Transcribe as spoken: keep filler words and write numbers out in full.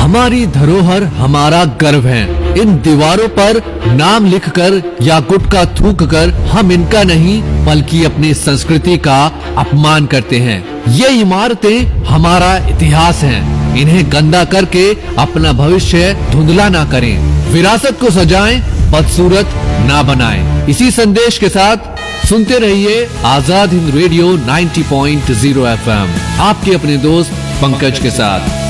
हमारी धरोहर हमारा गर्व है। इन दीवारों पर नाम लिखकर या गुटखा थूककर हम इनका नहीं बल्कि अपनी संस्कृति का अपमान करते हैं। ये इमारतें हमारा इतिहास हैं। इन्हें गंदा करके अपना भविष्य धुंधला ना करें। विरासत को सजाएं, बदसूरत ना बनाएं। इसी संदेश के साथ सुनते रहिए आजाद हिंद रेडियो नब्बे पॉइंट शून्य एफ एम, आपके अपने दोस्त पंकज के साथ।